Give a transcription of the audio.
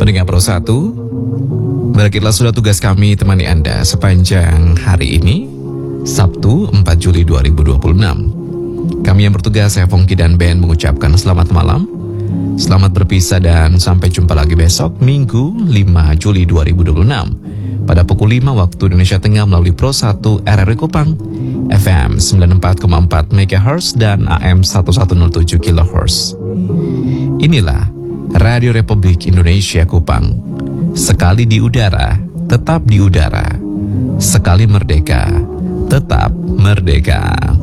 Pendengar Pro 1, berakhirlah sudah tugas kami temani Anda sepanjang hari ini, Sabtu 4 Juli 2026. Kami yang bertugas, saya Fongki dan Ben mengucapkan selamat malam, selamat berpisah dan sampai jumpa lagi besok Minggu 5 Juli 2026 pada pukul 5 waktu Indonesia Tengah melalui Pro 1 RRI Kupang, FM 94,4 MHz dan AM 1107 kHz. Inilah Radio Republik Indonesia Kupang. Sekali di udara, tetap di udara. Sekali merdeka, tetap merdeka.